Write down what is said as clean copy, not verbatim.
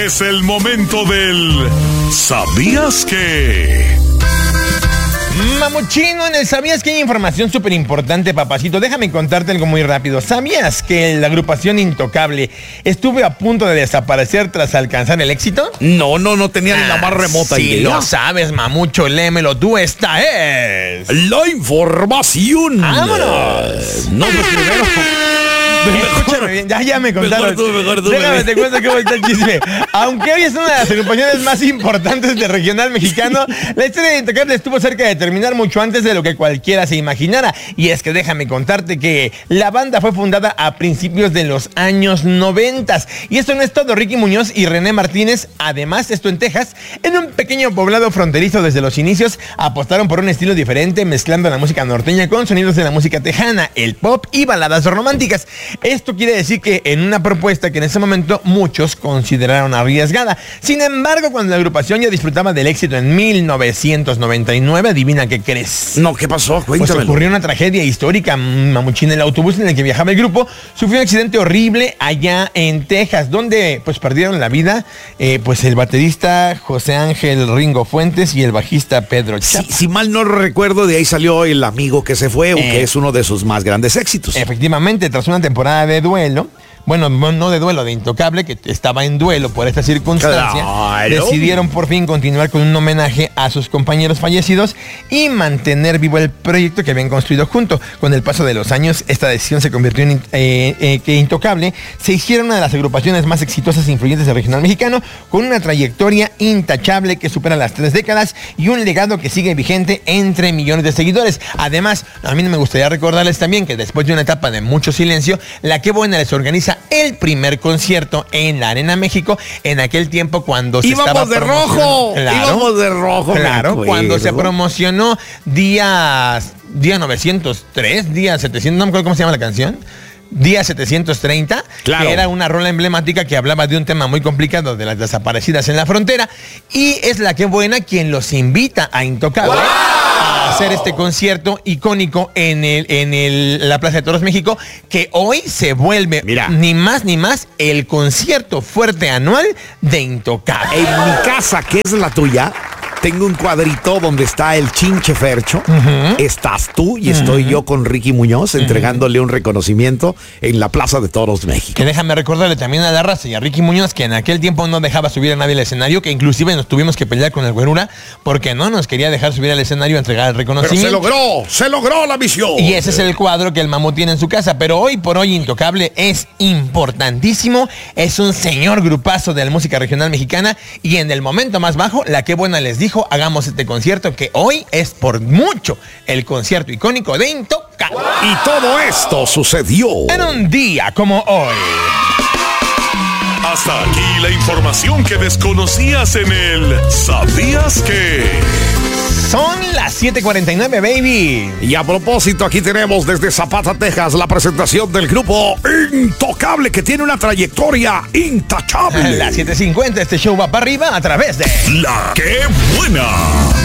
Es el momento del ¿Sabías qué? Mamuchino, en el ¿Sabías que hay información súper importante, papacito? Déjame contarte algo muy rápido. ¿Sabías que la agrupación Intocable estuvo a punto de desaparecer tras alcanzar el éxito? No tenía ni la más remota idea. Si lo sabes, mamucho, léemelo tú. Esta es la información. ¡Vámonos! No, pues primero... Escúchame bien, ya me contaron. Mejor tú, Déjame te cuento cómo está el chisme. Aunque hoy es una de las agrupaciones más importantes del regional mexicano, la historia de Intocable estuvo cerca de terminar mucho antes de lo que cualquiera se imaginara. Y es que déjame contarte que la banda fue fundada a principios de los años 90. Y esto no es todo. Ricky Muñoz y René Martínez, además, esto en Texas, en un pequeño poblado fronterizo desde los inicios, apostaron por un estilo diferente, mezclando la música norteña con sonidos de la música tejana, el pop y baladas románticas. Esto quiere decir que en una propuesta que en ese momento muchos consideraron arriesgada. Sin embargo, cuando la agrupación ya disfrutaba del éxito en 1999, adivina qué crees. No, ¿qué pasó? Cuéntamelo. Pues ocurrió una tragedia histórica, mamuchín. El autobús en el que viajaba el grupo sufrió un accidente horrible allá en Texas, donde pues perdieron la vida pues el baterista José Ángel Ringo Fuentes y el bajista Pedro Chapa. Si mal no recuerdo, de ahí salió El amigo que se fue, que es uno de sus más grandes éxitos. Efectivamente, tras una temporada de duelo, bueno, no de duelo, de Intocable, que estaba en duelo por esta circunstancia, decidieron por fin continuar con un homenaje a sus compañeros fallecidos y mantener vivo el proyecto que habían construido junto. Con el paso de los años, esta decisión se convirtió en que Intocable se hiciera una de las agrupaciones más exitosas e influyentes del regional mexicano, con una trayectoria intachable que supera las 3 décadas y un legado que sigue vigente entre millones de seguidores. Además, a mí me gustaría recordarles también que después de una etapa de mucho silencio, La Qué Buena les organiza el primer concierto en la Arena México en aquel tiempo cuando se íbamos estaba de rojo. Claro, íbamos de rojo. Claro, cuando se promocionó día 903, día 700, no me acuerdo cómo se llama la canción. Día 730, claro, que era una rola emblemática que hablaba de un tema muy complicado de las desaparecidas en la frontera, y es La Qué Buena quien los invita a Intocable a hacer este concierto icónico en la Plaza de Toros México, que hoy se vuelve, ni más ni más, el concierto fuerte anual de Intocable. En mi casa, que es la tuya, tengo un cuadrito donde está el Chinche Fercho, estás tú y estoy yo con Ricky Muñoz entregándole un reconocimiento en la Plaza de Toros México. Que déjame recordarle también a la raza y a Ricky Muñoz que en aquel tiempo no dejaba subir a nadie al escenario, que inclusive nos tuvimos que pelear con el Güerura porque no nos quería dejar subir al escenario a entregar el reconocimiento. Pero se logró la misión. Y ese es el cuadro que el Mamut tiene en su casa, pero hoy por hoy Intocable es importantísimo, es un señor grupazo de la música regional mexicana y en el momento más bajo, La Qué Buena les dijo: hagamos este concierto que hoy es por mucho el concierto icónico de Intocable. Y todo esto sucedió en un día como hoy. Hasta aquí la información que desconocías en el ¿Sabías qué? Son las 7:49, baby. Y a propósito, aquí tenemos desde Zapata, Texas, la presentación del grupo Intocable, que tiene una trayectoria intachable. Las 7:50, este show va para arriba a través de La Qué Buena.